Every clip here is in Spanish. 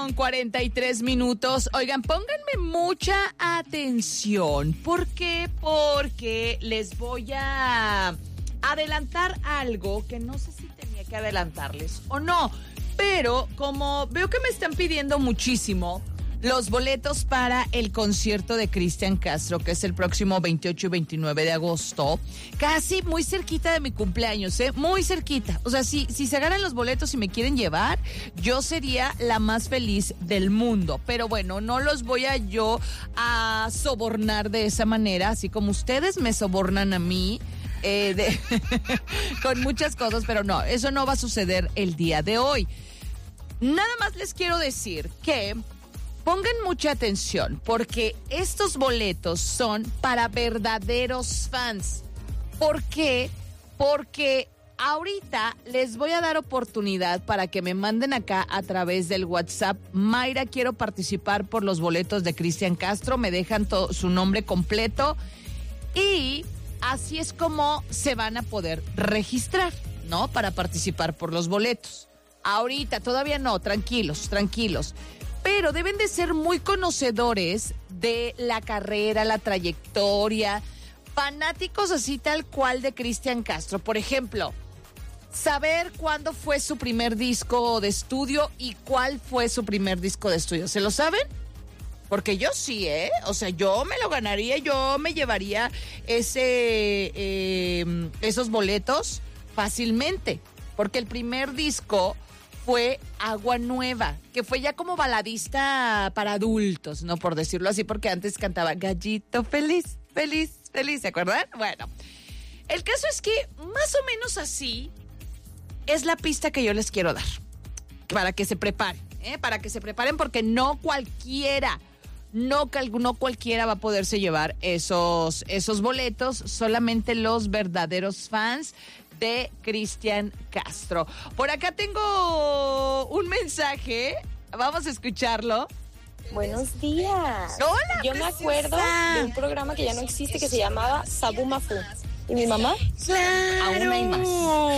Con 43 minutos. Oigan, pónganme mucha atención. ¿Por qué? Porque les voy a adelantar algo que no sé si tenía que adelantarles o no. Pero como veo que me están pidiendo muchísimo los boletos para el concierto de Cristian Castro, que es el próximo 28 y 29 de agosto, casi muy cerquita de mi cumpleaños, muy cerquita. O sea, si se ganan los boletos y me quieren llevar, yo sería la más feliz del mundo. Pero bueno, no los voy a sobornar de esa manera, así como ustedes me sobornan a mí. Con muchas cosas, pero no, eso no va a suceder el día de hoy. Nada más les quiero decir que pongan mucha atención, porque estos boletos son para verdaderos fans. ¿Por qué? Porque ahorita les voy a dar oportunidad para que me manden acá a través del WhatsApp: Mayra, quiero participar por los boletos de Cristian Castro, me dejan su nombre completo y así es como se van a poder registrar, ¿no? Para participar por los boletos. Ahorita todavía no, tranquilos. Pero deben de ser muy conocedores de la carrera, la trayectoria, fanáticos así tal cual de Cristian Castro. Por ejemplo, saber cuándo fue su primer disco de estudio y cuál fue su primer disco de estudio. ¿Se lo saben? Porque yo sí, O sea, yo me lo ganaría, yo me llevaría esos boletos fácilmente. Porque el primer disco fue Agua Nueva, que fue ya como baladista para adultos, ¿no? Por decirlo así, porque antes cantaba Gallito feliz, feliz, feliz, ¿se acuerdan? Bueno, el caso es que más o menos así es la pista que yo les quiero dar, para que se preparen, porque no cualquiera va a poderse llevar esos boletos, solamente los verdaderos fans de Cristian Castro. Por acá tengo un mensaje, vamos a escucharlo. Buenos días. Hola, yo preciosa. Me acuerdo de un programa que ya no existe que se llamaba Sabu Mafu. ¿Y mi mamá? ¡Claro! Aún hay más.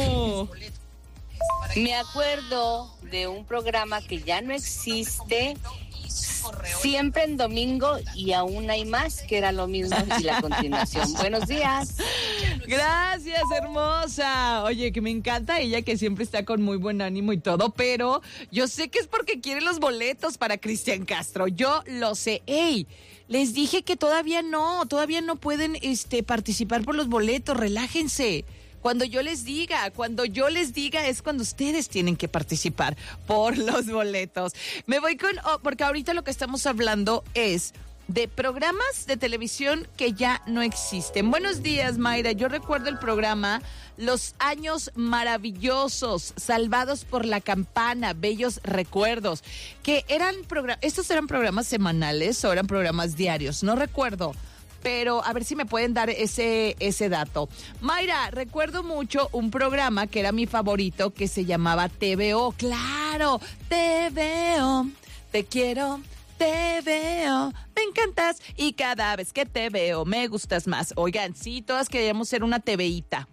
Me acuerdo de un programa que ya no existe, siempre en domingo, y aún hay más, que era lo mismo y la continuación. Buenos días. Gracias, hermosa. Oye, que me encanta ella, que siempre está con muy buen ánimo y todo, pero yo sé que es porque quiere los boletos para Cristian Castro. Yo lo sé. ¡Ey! Les dije que todavía no pueden participar por los boletos. Relájense. Cuando yo les diga es cuando ustedes tienen que participar por los boletos. Me voy porque ahorita lo que estamos hablando es de programas de televisión que ya no existen. Buenos días, Mayra. Yo recuerdo el programa Los Años Maravillosos, Salvados por la Campana, Bellos Recuerdos, que estos eran programas semanales o eran programas diarios, no recuerdo. Pero a ver si me pueden dar ese dato. Mayra, recuerdo mucho un programa que era mi favorito, que se llamaba TVO. ¡Claro! TVO, te quiero, te veo, me encantas y cada vez que te veo me gustas más. Oigan, sí, todas queríamos ser una TVita.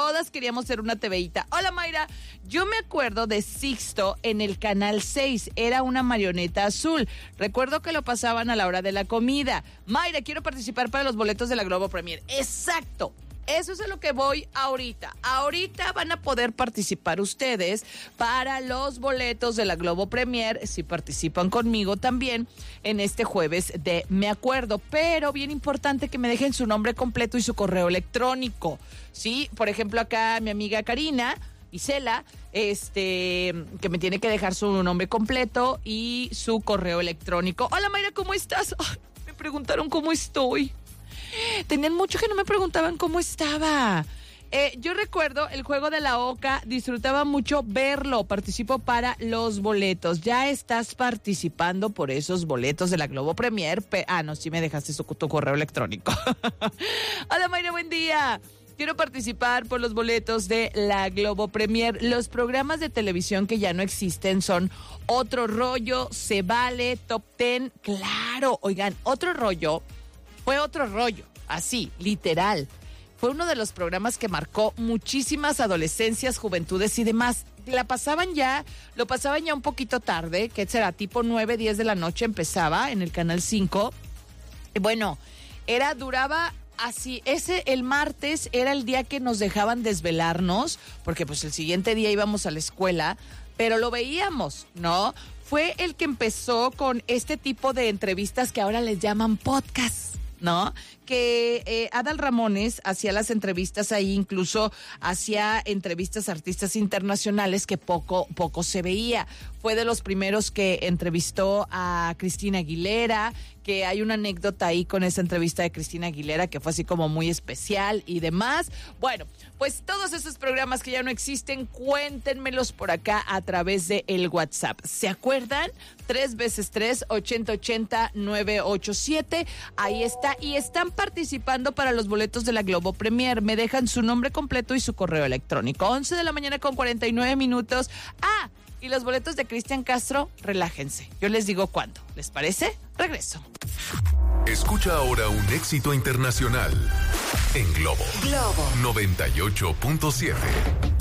Hola, Mayra. Yo me acuerdo de Sixto en el Canal 6. Era una marioneta azul. Recuerdo que lo pasaban a la hora de la comida. Mayra, quiero participar para los boletos de la Globo Premier. Exacto. Eso es a lo que voy ahorita. Ahorita van a poder participar ustedes para los boletos de la Globo Premier, si participan conmigo también en este jueves de Me Acuerdo. Pero bien importante que me dejen su nombre completo y su correo electrónico. Sí, por ejemplo, acá mi amiga Karina Isela, que me tiene que dejar su nombre completo y su correo electrónico. Hola, Mayra, ¿cómo estás? Ay, me preguntaron cómo estoy. Tenían mucho que no me preguntaban cómo estaba. Yo recuerdo el juego de la Oca, disfrutaba mucho verlo, participo para los boletos. Ya estás participando por esos boletos de la Globo Premier. No, sí me dejaste tu correo electrónico. Hola, Mayra, buen día. Quiero participar por los boletos de la Globo Premier. Los programas de televisión que ya no existen son Otro Rollo, Se Vale, Top 10. Claro, oigan, Otro Rollo fue otro rollo, así, literal. Fue uno de los programas que marcó muchísimas adolescencias, juventudes y demás. lo pasaban ya un poquito tarde, que será tipo 9, 10 de la noche empezaba en el Canal 5. Bueno, duraba así, el martes era el día que nos dejaban desvelarnos, porque pues el siguiente día íbamos a la escuela, pero lo veíamos, ¿no? Fue el que empezó con este tipo de entrevistas que ahora les llaman podcast, ¿no? Que Adal Ramones hacía las entrevistas ahí, incluso hacía entrevistas a artistas internacionales que poco se veía. Fue de los primeros que entrevistó a Cristina Aguilera, que hay una anécdota ahí con esa entrevista de Cristina Aguilera que fue así como muy especial y demás. Bueno, pues todos esos programas que ya no existen, cuéntenmelos por acá a través de el WhatsApp. ¿Se acuerdan? 3x3 8080 987. Ahí está. Y están participando para los boletos de la Globo Premier. Me dejan su nombre completo y su correo electrónico. 11 de la mañana con 49 minutos. Y los boletos de Cristian Castro, relájense. Yo les digo cuándo. ¿Les parece? Regreso. Escucha ahora un éxito internacional en Globo 98.7.